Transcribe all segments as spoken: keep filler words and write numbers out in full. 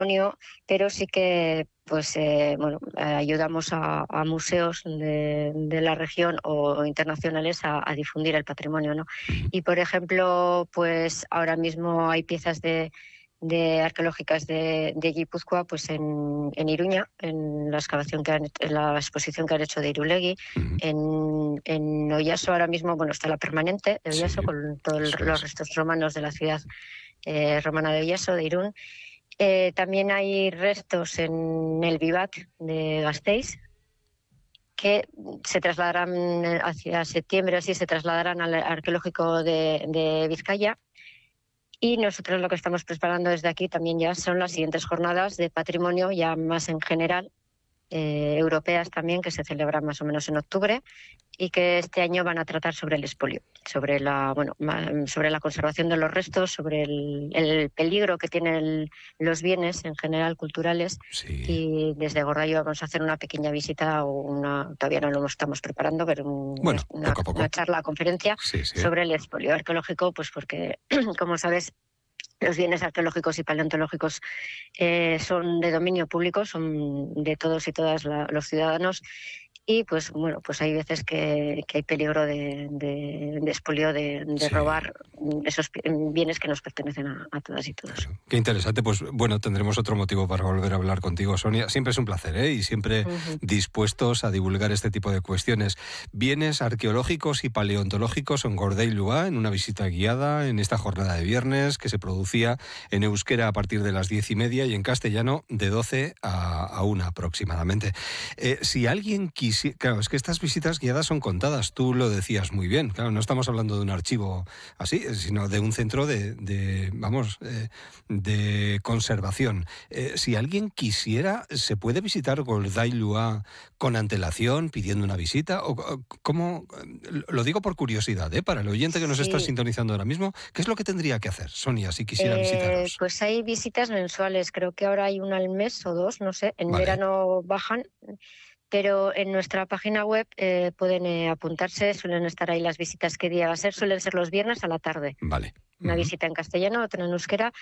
patrimonio, pero sí que pues eh, bueno eh, ayudamos a, a museos de, de la región o internacionales a, a difundir el patrimonio, ¿no? Ujú. Y por ejemplo, pues ahora mismo hay piezas de, de arqueológicas de, de Guipúzcoa, pues en, en Iruña, en la excavación que han, en la exposición que han hecho de Irulegui. Ujú. En, en Oyaso ahora mismo, bueno, está la permanente de Oyaso Sí, con todos eso los es. restos romanos de la ciudad eh, romana de Oyaso, de Irún. Eh, también hay restos en el Vivac de Gasteiz que se trasladarán hacia septiembre, así se trasladarán al arqueológico de, de Vizcaya. Y nosotros lo que estamos preparando desde aquí también ya son las siguientes jornadas de patrimonio, ya más en general, eh, europeas también, que se celebran más o menos en octubre y que este año van a tratar sobre el expolio, sobre la, bueno, sobre la conservación de los restos, sobre el, el peligro que tienen los bienes en general culturales. Sí. Y desde Gordailoa vamos a hacer una pequeña visita o una, todavía no lo estamos preparando, pero un, Bueno, una, poco a poco. una charla, conferencia Sí, sí. sobre el expolio arqueológico, pues porque, como sabes, los bienes arqueológicos y paleontológicos eh, son de dominio público, son de todos y todas la, los ciudadanos. Y pues bueno, pues hay veces que, que hay peligro de, de, de expolio, de, de Sí. robar esos bienes que nos pertenecen a, a todas y todos. Claro. Qué interesante. Pues bueno, tendremos otro motivo para volver a hablar contigo, Sonia. Siempre es un placer, ¿eh? Y siempre Uh-huh. dispuestos a divulgar este tipo de cuestiones. Bienes arqueológicos y paleontológicos en Gordailoa, en una visita guiada en esta jornada de viernes que se producía en euskera a partir de las diez y media y en castellano de doce a, a una aproximadamente. Eh, si alguien quisiera... Claro, es que estas visitas guiadas son contadas, tú lo decías muy bien. Claro, no estamos hablando de un archivo así, sino de un centro de, de vamos, eh, de conservación. Eh, si alguien quisiera, ¿se puede visitar Gordailoa con antelación, pidiendo una visita? ¿O cómo? Lo digo por curiosidad, ¿eh? Para el oyente que nos Sí. está sintonizando ahora mismo, ¿qué es lo que tendría que hacer, Sonia, si quisiera Eh, visitaros? pues hay visitas mensuales, creo que ahora hay una al mes o dos, no sé, en Vale. verano bajan. Pero en nuestra página web eh, pueden eh, apuntarse, suelen estar ahí las visitas que día va a ser, suelen ser los viernes a la tarde. Vale. Una Uh-huh. visita en castellano, otra en euskera,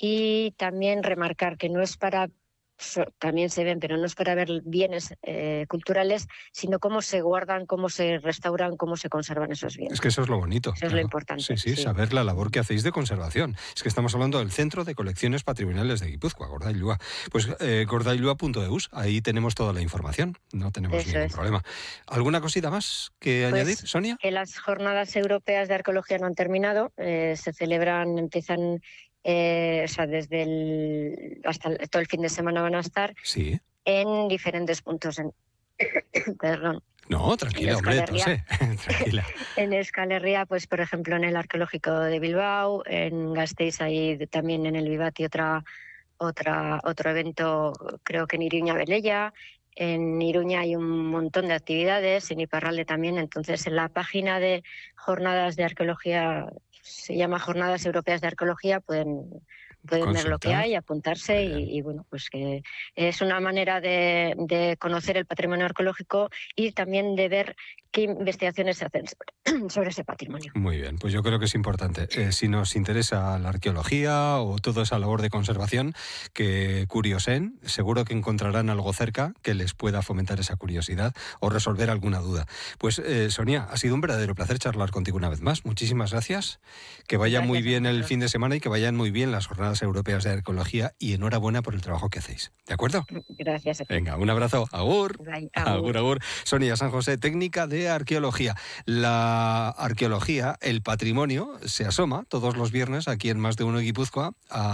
y también remarcar que no es para, so, también se ven, pero no es para ver bienes eh, culturales, sino cómo se guardan, cómo se restauran, cómo se conservan esos bienes. Es que eso es lo bonito. Eso claro. es lo importante. Sí, sí, sí, saber la labor que hacéis de conservación. Es que estamos hablando del Centro de Colecciones Patrimoniales de Guipúzcoa, Gordailoa. Pues eh, gordailoa punto eus, ahí tenemos toda la información, no tenemos Eso ningún es. problema. ¿Alguna cosita más que Pues, añadir, Sonia? Que las jornadas europeas de arqueología no han terminado, eh, se celebran, empiezan, eh, o sea, desde el, hasta el, todo el fin de semana van a estar Sí. en diferentes puntos. En, perdón. No, tranquila, hombre, tose. Tranquila. En Euskal Herria, pues por ejemplo en el arqueológico de Bilbao, en Gasteiz hay también en el Vivati otra, otra, otro evento, creo que en Iruña Velella. En Iruña hay un montón de actividades, en Iparralde también. Entonces, en la página de jornadas de arqueología, se llama Jornadas Europeas de Arqueología, pueden, pueden ver lo que hay, apuntarse y, y bueno, pues que es una manera de, de conocer el patrimonio arqueológico y también de ver qué investigaciones se hacen sobre, sobre ese patrimonio. Muy bien, pues yo creo que es importante. Eh, si nos interesa la arqueología o toda esa labor de conservación, que curiosen, seguro que encontrarán algo cerca que les pueda fomentar esa curiosidad o resolver alguna duda. Pues eh, Sonia, ha sido un verdadero placer charlar contigo una vez más. Muchísimas gracias. Que vaya Gracias muy bien a el fin de semana y que vayan muy bien las jornadas europeas de arqueología y enhorabuena por el trabajo que hacéis. ¿De acuerdo? Gracias a ti. Venga, un abrazo. Agur. Bye, agur. agur, agur. Sonia San José, técnica de arqueología. La arqueología, el patrimonio, se asoma todos los viernes aquí en Más de Uno Guipúzcoa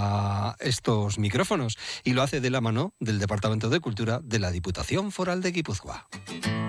a estos micrófonos y lo hace de la mano del Departamento de Cultura de la Diputación Foral de Guipúzcoa.